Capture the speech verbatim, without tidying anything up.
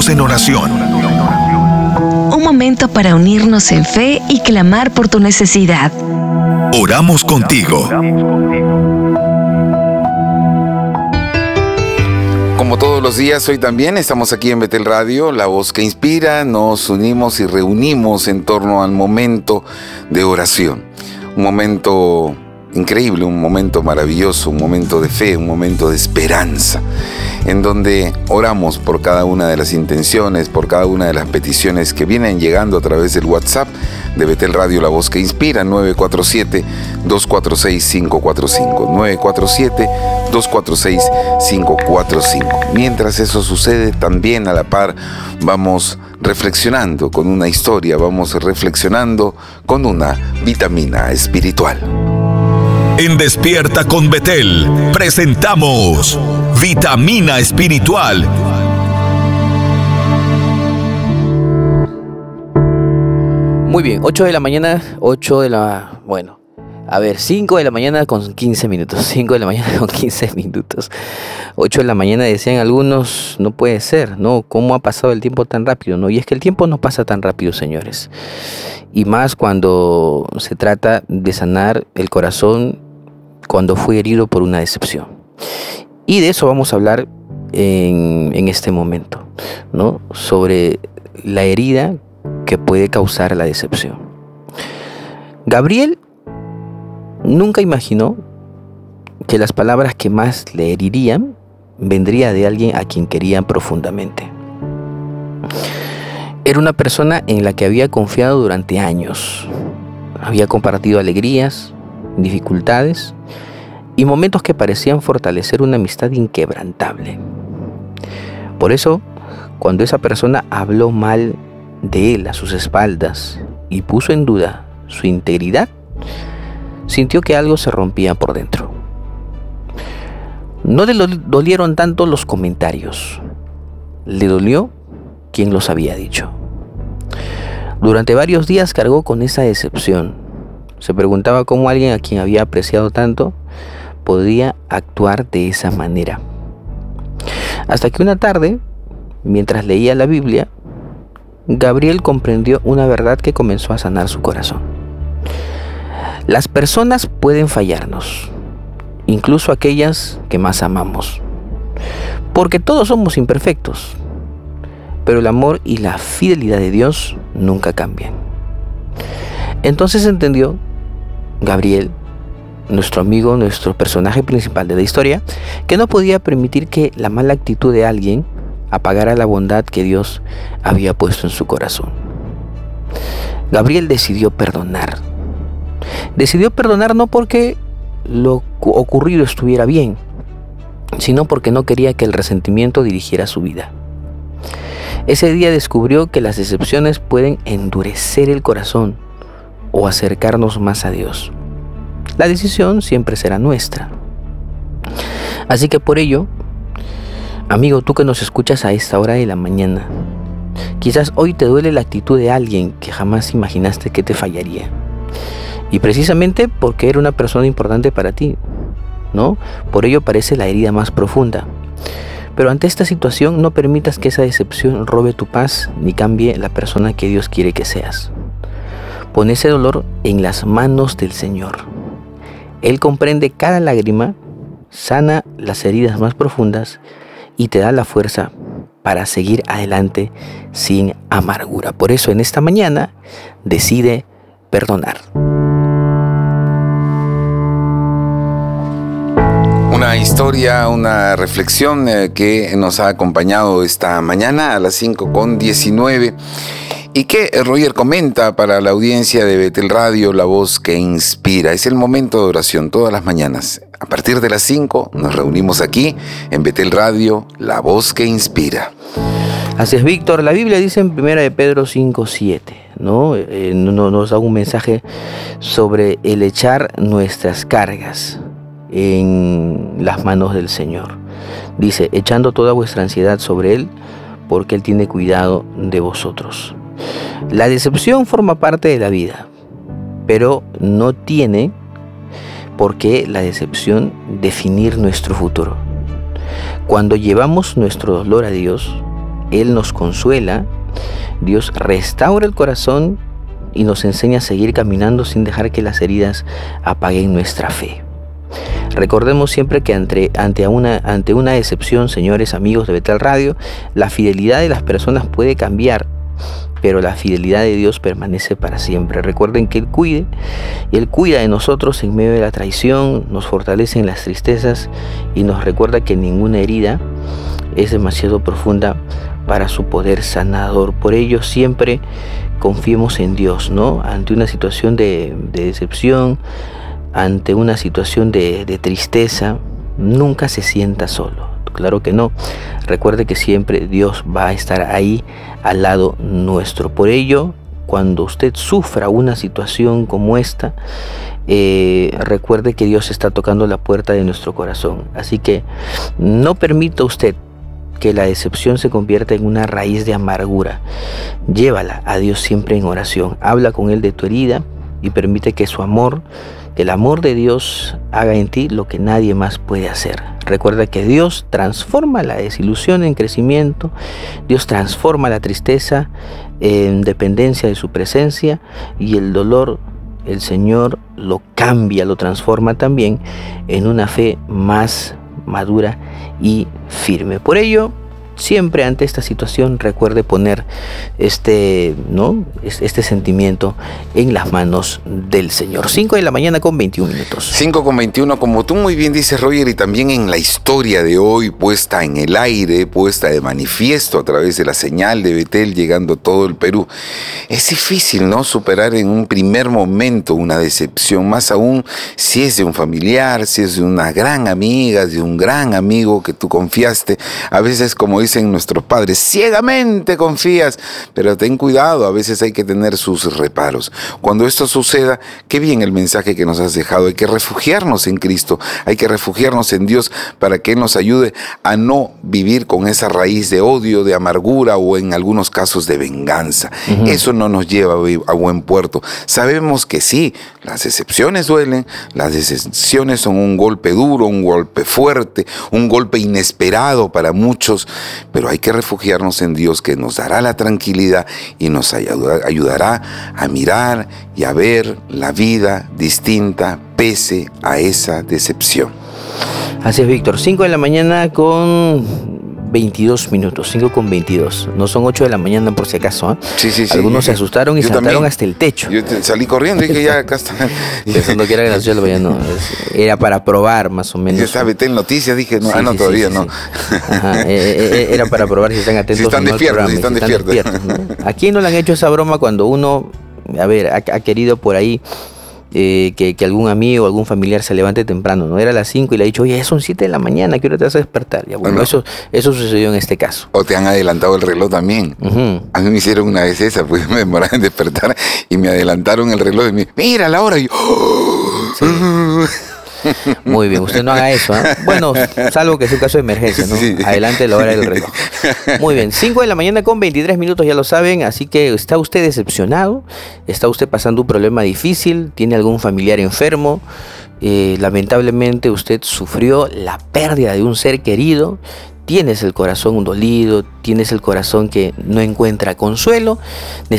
Juntos en oración. Un momento para unirnos en fe y clamar por tu necesidad. Oramos contigo. Como todos los días, hoy también estamos aquí en Betel Radio, la voz que inspira. Nos unimos y reunimos en torno al momento de oración. Un momento increíble, un momento maravilloso, un momento de fe, un momento de esperanza, en donde oramos por cada una de las intenciones, por cada una de las peticiones que vienen llegando a través del WhatsApp de Betel Radio, la voz que inspira, nueve cuatro siete, dos cuatro seis, cinco cuatro cinco, nueve cuatro siete, dos cuatro seis, cinco cuatro cinco. Mientras eso sucede, también a la par vamos reflexionando con una historia, vamos reflexionando con una vitamina espiritual. En Despierta con Betel presentamos Vitamina Espiritual. Muy bien, ocho de la mañana, ocho de la... Bueno, a ver, cinco de la mañana con quince minutos, cinco de la mañana con quince minutos. ocho de la mañana decían algunos, no puede ser, ¿no? ¿Cómo ha pasado el tiempo tan rápido? No, y es que el tiempo no pasa tan rápido, señores. Y más cuando se trata de sanar el corazón cuando fue herido por una decepción. Y de eso vamos a hablar en, en este momento, ¿no? Sobre la herida que puede causar la decepción. Gabriel nunca imaginó que las palabras que más le herirían vendría de alguien a quien quería profundamente. Era una persona en la que había confiado durante años. Había compartido alegrías, dificultades y momentos que parecían fortalecer una amistad inquebrantable. Por eso, cuando esa persona habló mal de él a sus espaldas y puso en duda su integridad, sintió que algo se rompía por dentro. No le dolieron tanto los comentarios, le dolió quien los había dicho. Durante varios días cargó con esa decepción. Se preguntaba cómo alguien a quien había apreciado tanto podía actuar de esa manera. Hasta que una tarde, mientras leía la Biblia, Gabriel comprendió una verdad que comenzó a sanar su corazón. Las personas pueden fallarnos, incluso aquellas que más amamos, porque todos somos imperfectos, pero el amor y la fidelidad de Dios nunca cambian. Entonces entendió Gabriel, nuestro amigo, nuestro personaje principal de la historia, que no podía permitir que la mala actitud de alguien apagara la bondad que Dios había puesto en su corazón. Gabriel decidió perdonar. Decidió perdonar no porque lo ocurrido estuviera bien, sino porque no quería que el resentimiento dirigiera su vida. Ese día descubrió que las decepciones pueden endurecer el corazón o acercarnos más a Dios. La decisión siempre será nuestra. Así que por ello, amigo, tú que nos escuchas a esta hora de la mañana, quizás hoy te duele la actitud de alguien que jamás imaginaste que te fallaría. Y precisamente porque era una persona importante para ti, ¿no? Por ello parece la herida más profunda. Pero ante esta situación no permitas que esa decepción robe tu paz ni cambie la persona que Dios quiere que seas. Pon ese dolor en las manos del Señor. Él comprende cada lágrima, sana las heridas más profundas y te da la fuerza para seguir adelante sin amargura. Por eso en esta mañana decide perdonar. Una historia, una reflexión eh, que nos ha acompañado esta mañana a las cinco con diecinueve y que eh, Roger comenta para la audiencia de Betel Radio, la voz que inspira. Es el momento de oración todas las mañanas. A partir de las cinco nos reunimos aquí en Betel Radio, la voz que inspira. Así es, Víctor. La Biblia dice en primera de Pedro cinco siete, ¿no? Eh, nos da un mensaje sobre el echar nuestras cargas en las manos del Señor. Dice, echando toda vuestra ansiedad sobre Él, porque Él tiene cuidado de vosotros. La decepción forma parte de la vida, pero no tiene por qué la decepción definir nuestro futuro. Cuando llevamos nuestro dolor a Dios, Él nos consuela, Dios restaura el corazón y nos enseña a seguir caminando sin dejar que las heridas apaguen nuestra fe. Recordemos siempre que ante, ante, una, ante una decepción, señores amigos de Betel Radio, la fidelidad de las personas puede cambiar, pero la fidelidad de Dios permanece para siempre. Recuerden que Él cuide, y Él cuida de nosotros en medio de la traición, nos fortalece en las tristezas y nos recuerda que ninguna herida es demasiado profunda para su poder sanador. Por ello siempre confiemos en Dios, ¿no? Ante una situación de, de decepción, ante una situación de, de tristeza, nunca se sienta solo. Claro que no. Recuerde que siempre Dios va a estar ahí al lado nuestro. Por ello, cuando usted sufra una situación como esta, eh, recuerde que Dios está tocando la puerta de nuestro corazón. Así que no permita usted que la decepción se convierta en una raíz de amargura. Llévala a Dios siempre en oración. Habla con Él de tu herida y permite que su amor, el amor de Dios, haga en ti lo que nadie más puede hacer. Recuerda que Dios transforma la desilusión en crecimiento. Dios transforma la tristeza en dependencia de su presencia, y el dolor, el Señor lo cambia, lo transforma también en una fe más madura y firme. Por ello, siempre ante esta situación recuerde poner este, ¿no? este sentimiento en las manos del Señor. cinco de la mañana con veintiún minutos. cinco con veintiuno, como tú muy bien dices, Roger, y también en la historia de hoy puesta en el aire, puesta de manifiesto a través de la señal de Betel llegando a todo el Perú. Es difícil, ¿no?, superar en un primer momento una decepción, más aún si es de un familiar, si es de una gran amiga, de un gran amigo que tú confiaste. A veces, como dicen nuestros padres, ciegamente confías, pero ten cuidado, a veces hay que tener sus reparos. Cuando esto suceda, qué bien el mensaje que nos has dejado. Hay que refugiarnos en Cristo, hay que refugiarnos en Dios para que Él nos ayude a no vivir con esa raíz de odio, de amargura o en algunos casos de venganza. Uh-huh. Eso no nos lleva a buen puerto. Sabemos que sí, las decepciones duelen, las decepciones son un golpe duro, un golpe fuerte, un golpe inesperado para muchos, pero hay que refugiarnos en Dios, que nos dará la tranquilidad y nos ayudará a mirar y a ver la vida distinta pese a esa decepción. Así es, Víctor. cinco de la mañana con veintidós minutos, cinco con veintidós. No son ocho de la mañana por si acaso, ¿eh? Sí, sí, sí. Algunos se asustaron y yo saltaron también, hasta el techo. Yo te, salí corriendo y dije, ya, acá está. Pensando que era gracioso, pero ya no. Era para probar, más o menos. Yo estaba en noticias, dije, no, sí, ah, no, sí, todavía sí, no. Sí. Ajá, eh, eh, era para probar si están atentos. Si están o no despiertos, programa, si están, si están despiertos. despiertos, ¿no? ¿A quién no le han hecho esa broma cuando uno, a ver, ha, ha querido por ahí Eh, que, que algún amigo o algún familiar se levante temprano, no? Era a las cinco y le ha dicho, oye, son siete de la mañana, ¿qué hora te vas a despertar? Ya, bueno, no. eso, eso sucedió en este caso. O te han adelantado el reloj también. Uh-huh. A mí me hicieron una vez esa, pues me demoraba en despertar y me adelantaron el reloj y me, mira la hora, y yo, ¡oh! Sí. Muy bien, usted no haga eso, ¿eh? Bueno, salvo que es un caso de emergencia, ¿no? Sí. Adelante la hora del reloj. Muy bien, cinco de la mañana con veintitrés minutos, ya lo saben, así que está usted decepcionado, está usted pasando un problema difícil, tiene algún familiar enfermo, eh, lamentablemente usted sufrió la pérdida de un ser querido, tienes el corazón dolido, tienes el corazón que no encuentra consuelo,